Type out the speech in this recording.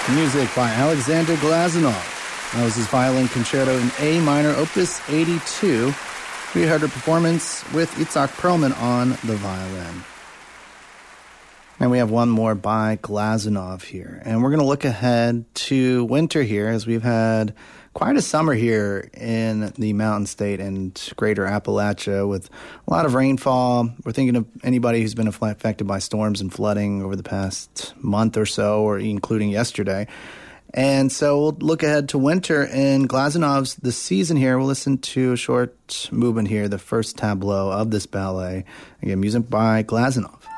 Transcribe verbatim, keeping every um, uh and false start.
Music by Alexander Glazunov. That was his violin concerto in A minor, opus eighty-two. We heard a performance with Itzhak Perlman on the violin. And we have one more by Glazunov here. And we're going to look ahead to winter here, as we've had quite a summer here in the Mountain State and greater Appalachia with a lot of rainfall. We're thinking of anybody who's been affected by storms and flooding over the past month or so, or including yesterday. And so we'll look ahead to winter in Glazunov's The Season here. We'll listen to a short movement here, the first tableau of this ballet. Again, music by Glazunov.